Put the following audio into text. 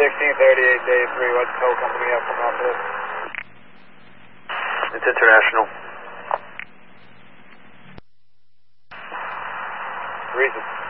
1638 day 3, what's tow company have come out for this? It's international. Reason.